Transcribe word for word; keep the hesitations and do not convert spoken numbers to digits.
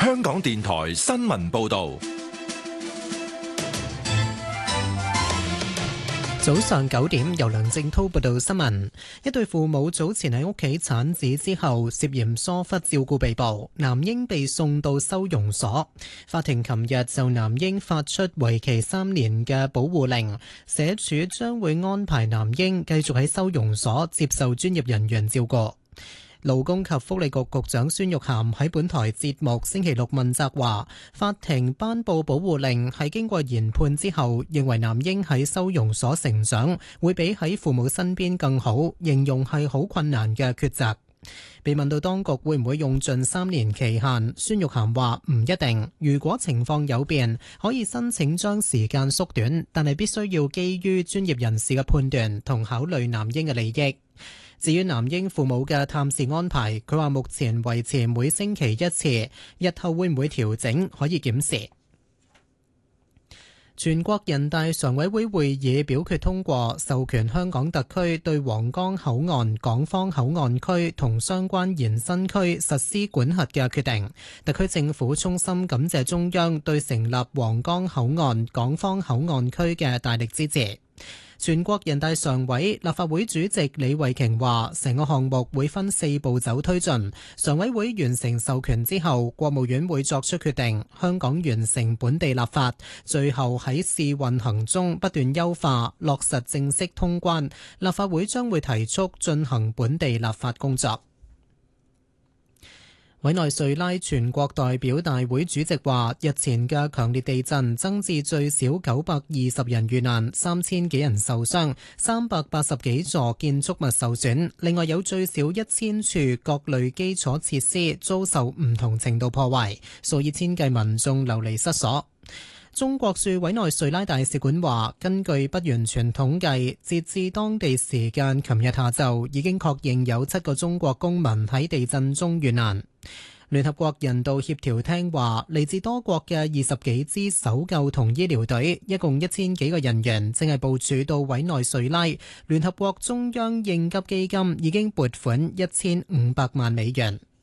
香港電台新聞報道。 早上九點，由梁正濤報道新聞。一對父母早前喺屋企產子之後，涉嫌疏忽照顧被捕，男嬰被送到收容所。法庭琴日就男嬰發出為期三年嘅保護令，社署將會安排男嬰繼續喺收容所接受專業人員照顧。勞工及福利局局長孫玉菡喺本台節目星期六問責話，法庭頒布保護令係經過研判之後，認為男嬰喺收容所成長會比喺父母身邊更好，形容係好困難嘅抉擇。被問到當局會唔會用盡三年期限，孫玉菡話唔一定，如果情況有變，可以申請將時間縮短，但係必須要基於專業人士嘅判斷同考慮男嬰嘅利益。至於男嬰父母嘅探視安排，佢話目前維持每星期一次，日後會唔會調整可以檢視。全國人大常委會會議表決通過授權香港特區對皇崗口岸、港方口岸區同相關延伸區實施管轄嘅決定。特區政府衷心感謝中央對成立皇崗口岸、港方口岸區嘅大力支持。全國人大常委、立法會主席李慧瓊話，成個項目會分四步走推進。常委會完成授權之後，國務院會作出決定，香港完成本地立法，最後喺試運行中不斷優化，落實正式通關。立法會將會提速進行本地立法工作。委內瑞拉全國代表大會主席話，日前嘅強烈地震增至最少九百二十人遇難，三千幾人受傷，三百八十幾座建築物受損，另外有最少一千處各類基礎設施遭受唔同程度破壞，數以千計民眾流離失所。中國駐委內瑞拉大使館話，根據不完全統計，截至當地時間琴日下晝，已經確認有七個中國公民喺地震中遇難。聯合國人道協調廳話，嚟自多國嘅二十幾支搜救同醫療隊，一共一千幾個人員，正係部署到委內瑞拉。聯合國中央應急基金已經撥款一千五百萬美元。